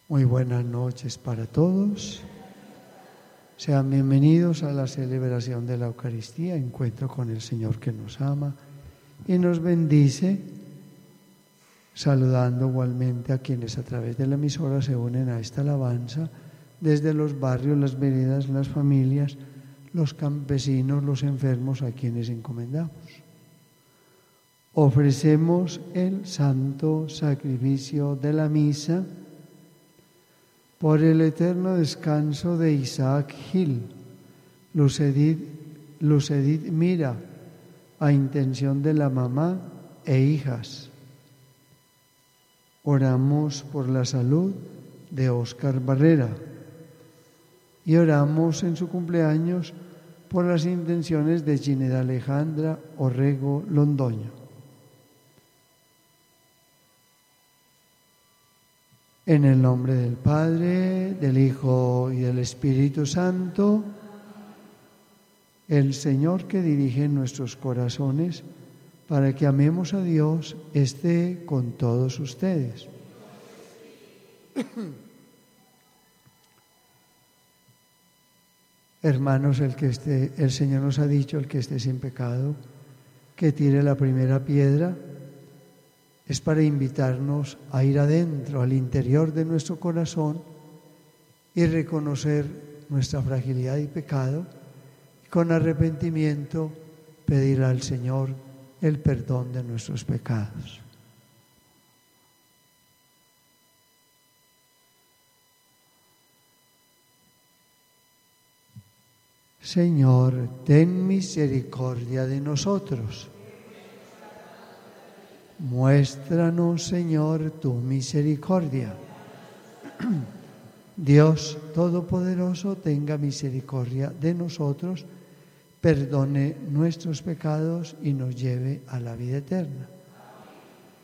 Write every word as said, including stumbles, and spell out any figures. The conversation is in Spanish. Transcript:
Muy buenas noches para todos. Sean bienvenidos a la celebración de la Eucaristía, encuentro con el Señor que nos ama y nos bendice, saludando igualmente a quienes a través de la emisora se unen a esta alabanza, desde los barrios, las veredas, las familias, los campesinos, los enfermos, a quienes encomendamos. Ofrecemos el santo sacrificio de la misa por el eterno descanso de Isaac Gil, Luz Edith, Luz Edith Mira, a intención de la mamá e hijas. Oramos por la salud de Óscar Barrera y oramos en su cumpleaños por las intenciones de Gineda Alejandra Orrego Londoño. En el nombre del Padre, del Hijo y del Espíritu Santo, el Señor que dirige nuestros corazones para que amemos a Dios esté con todos ustedes. Hermanos, el que esté, el Señor nos ha dicho, el que esté sin pecado, que tire la primera piedra. Es para invitarnos a ir adentro, al interior de nuestro corazón y reconocer nuestra fragilidad y pecado y con arrepentimiento pedir al Señor el perdón de nuestros pecados. Señor, ten misericordia de nosotros. Muéstranos, Señor, tu misericordia. Dios Todopoderoso, tenga misericordia de nosotros, perdone nuestros pecados y nos lleve a la vida eterna.